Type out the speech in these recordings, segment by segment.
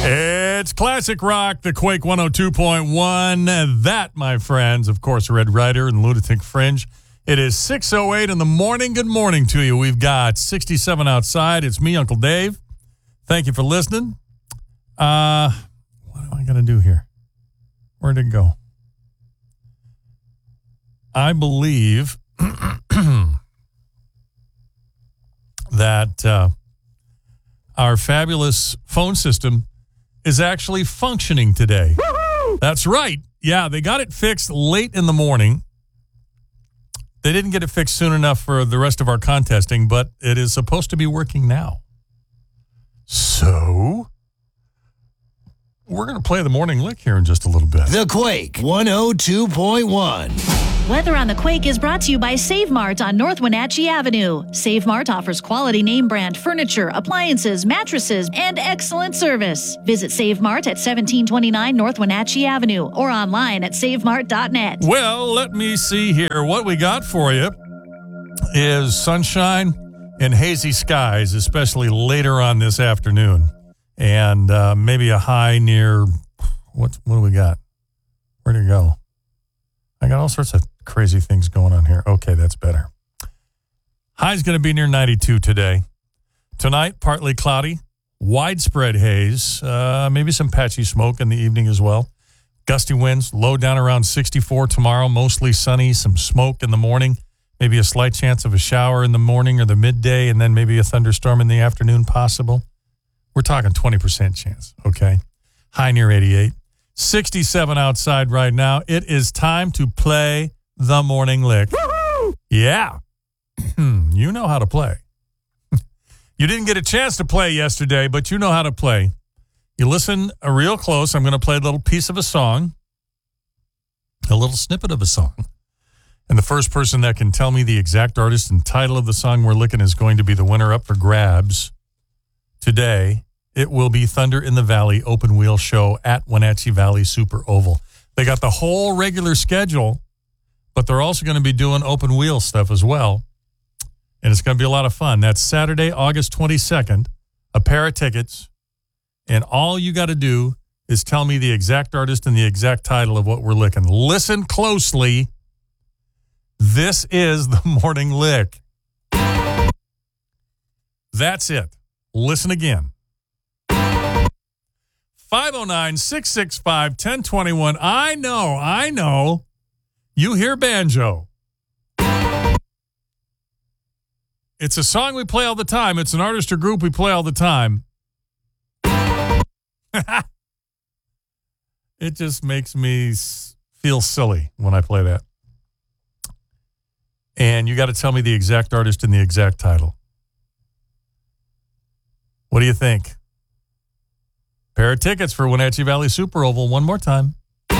It's Classic Rock, the Quake 102.1. That, my friends, of course, Red Rider and Lunatic Fringe. It is 6:08 in the morning. Good morning to you. We've got 67 outside. It's me, Uncle Dave. Thank you for listening. What am I going to do here? Where'd it go? I believe that our fabulous phone system is actually functioning today. Woo-hoo! That's right. Yeah, they got it fixed late in the morning. They didn't get it fixed soon enough for the rest of our contesting, but it is supposed to be working now. So, we're going to play the morning lick here in just a little bit. The Quake 102.1. Weather on the Quake is brought to you by Save Mart on North Wenatchee Avenue. Save Mart offers quality name brand furniture, appliances, mattresses, and excellent service. Visit Save Mart at 1729 North Wenatchee Avenue or online at savemart.net. Well, let me see here. What we got for you is sunshine and hazy skies, especially later on this afternoon. And maybe a high near, what do we got? Where'd it go? I got all sorts of crazy things going on here. Okay, that's better. High's going to be near 92 today. Tonight, partly cloudy, widespread haze, maybe some patchy smoke in the evening as well. Gusty winds, low down around 64 tomorrow, mostly sunny, some smoke in the morning, maybe a slight chance of a shower in the morning or the midday, and then maybe a thunderstorm in the afternoon possible. We're talking 20% chance, okay? High near 88. 67 outside right now. It is time to play the morning lick. Woo-hoo! Yeah. You know how to play. You didn't get a chance to play yesterday, but you know how to play. You listen real close. I'm going to play a little piece of a song, a little snippet of a song. And the first person that can tell me the exact artist and title of the song we're licking is going to be the winner up for grabs today. It will be Thunder in the Valley Open Wheel Show at Wenatchee Valley Super Oval. They got the whole regular schedule, but they're also going to be doing open wheel stuff as well. And it's going to be a lot of fun. That's Saturday, August 22nd, a pair of tickets. And all you got to do is tell me the exact artist and the exact title of what we're licking. Listen closely. This is the morning lick. That's it. Listen again. 509-665-1021. I know. You hear banjo. It's a song we play all the time. It's an artist or group we play all the time. It just makes me feel silly when I play that. And you got to tell me the exact artist and the exact title. What do you think? Pair of tickets for Wenatchee Valley Super Oval one more time.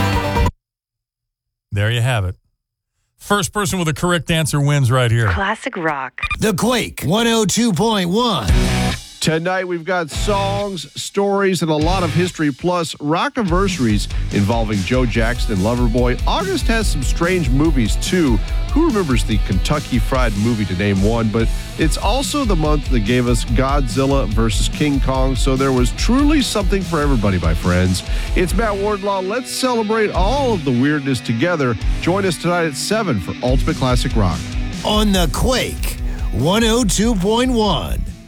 There you have it. First person with a correct answer wins right here. Classic Rock. The Quake 102.1. Tonight, we've got songs, stories, and a lot of history, plus rock-anniversaries involving Joe Jackson and Loverboy. August has some strange movies, too. Who remembers the Kentucky Fried Movie, to name one? But it's also the month that gave us Godzilla versus King Kong, so there was truly something for everybody, my friends. It's Matt Wardlaw. Let's celebrate all of the weirdness together. Join us tonight at 7 for Ultimate Classic Rock. On the Quake 102.1.